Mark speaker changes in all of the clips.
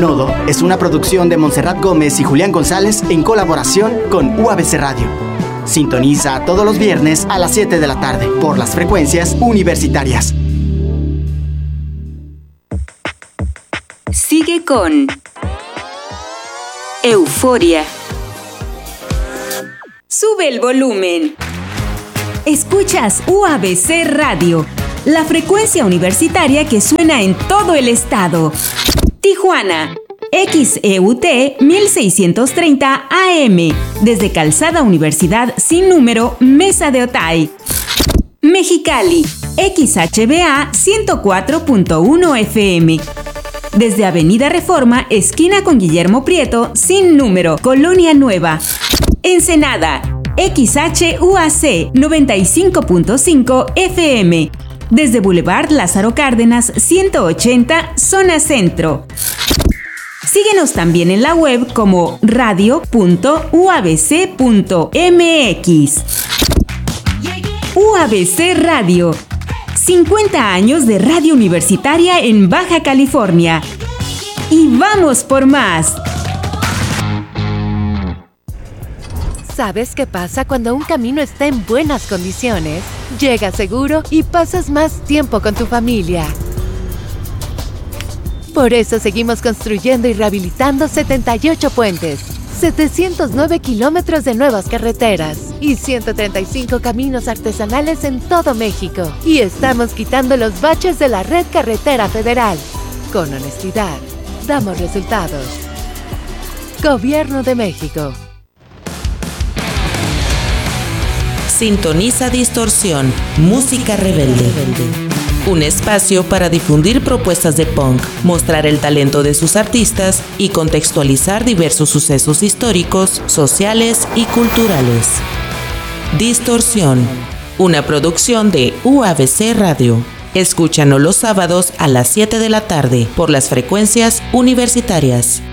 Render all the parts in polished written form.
Speaker 1: Nodo es una producción de Montserrat Gómez y Julián González en colaboración con UABC Radio. Sintoniza todos los viernes a las 7 de la tarde por las frecuencias universitarias.
Speaker 2: Sigue con Euforia. Sube el volumen. Escuchas UABC Radio, la frecuencia universitaria que suena en todo el estado. Tijuana, XEUT 1630 AM, desde Calzada Universidad sin número, Mesa de Otay. Mexicali, XHBA 104.1 FM, desde Avenida Reforma, esquina con Guillermo Prieto, sin número, Colonia Nueva. Ensenada, XHUAC 95.5 FM, desde Boulevard Lázaro Cárdenas 180, zona centro. Síguenos también en la web como radio.uabc.mx. UABC Radio, 50 años de radio universitaria en Baja California. Y vamos por más.
Speaker 3: ¿Sabes qué pasa cuando un camino está en buenas condiciones? Llegas seguro y pasas más tiempo con tu familia. Por eso seguimos construyendo y rehabilitando 78 puentes, 709 kilómetros de nuevas carreteras y 135 caminos artesanales en todo México. Y estamos quitando los baches de la red carretera federal. Con honestidad, damos resultados. Gobierno de México.
Speaker 4: Sintoniza Distorsión, música rebelde. Un espacio para difundir propuestas de punk, mostrar el talento de sus artistas y contextualizar diversos sucesos históricos, sociales y culturales. Distorsión, una producción de UABC Radio. Escúchanos los sábados a las 7 de la tarde por las frecuencias universitarias.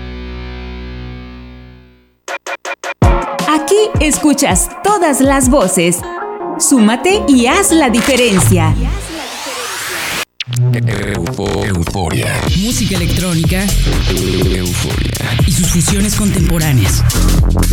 Speaker 2: Aquí escuchas todas las voces. Súmate y haz la diferencia.
Speaker 5: Euforia. Música electrónica. Euforia. Y sus fusiones contemporáneas.